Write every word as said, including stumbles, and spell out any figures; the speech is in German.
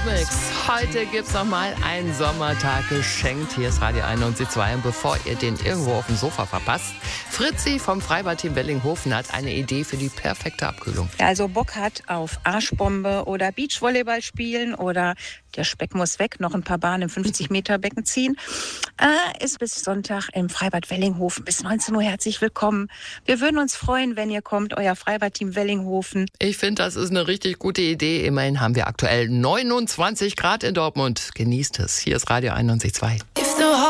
Mix. Heute gibt's nochmal einen Sommertag geschenkt. Hier ist Radio einundsiebzig Komma zwei. Und bevor ihr den irgendwo auf dem Sofa verpasst, Fritzi vom Freibad-Team Wellinghofen hat eine Idee für die perfekte Abkühlung. Wer also Bock hat auf Arschbombe oder Beachvolleyball spielen oder der Speck muss weg, noch ein paar Bahnen im fünfzig Meter Becken ziehen, äh, ist bis Sonntag im Freibad Wellinghofen bis neunzehn Uhr herzlich willkommen. Wir würden uns freuen, wenn ihr kommt, euer Freibad-Team Wellinghofen. Ich finde, das ist eine richtig gute Idee. Immerhin haben wir aktuell neunundzwanzig Grad in Dortmund. Genießt es. Hier ist Radio einundsiebzig Komma zwei.